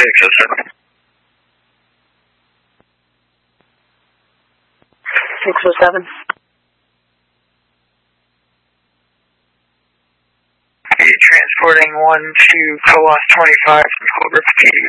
607. 607. Transporting 1 to Colos 25 from Cobra Petite.